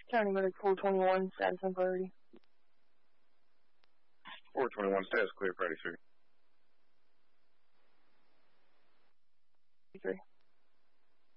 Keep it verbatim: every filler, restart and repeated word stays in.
County Medic four twenty-one, status and priority. four twenty-one, status clear, priority three. Three.